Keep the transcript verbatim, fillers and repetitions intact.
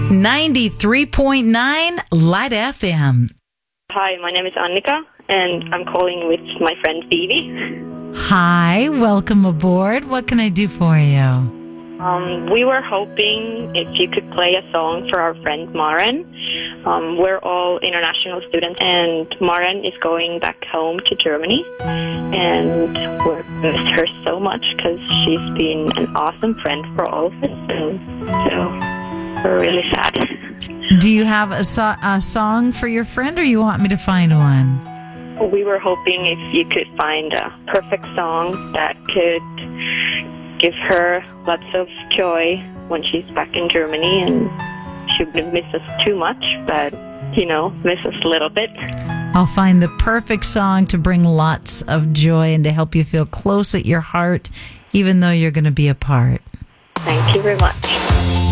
ninety-three point nine Light F M. Hi, my name is Annika, and I'm calling with my friend Phoebe. Hi, welcome aboard. What can I do for you? Um, we were hoping if you could play a song for our friend Maren. Um, we're all international students, and Maren is going back home to Germany, and we miss her so much because she's been an awesome friend for all of us, and so we're really sad. Do you have a, so- a song for your friend, or you want me to find one? We were hoping if you could find a perfect song that could give her lots of joy when she's back in Germany, and she wouldn't miss us too much, but, you know, miss us a little bit. I'll find the perfect song to bring lots of joy and to help you feel close at your heart, even though you're going to be apart. Thank you very much.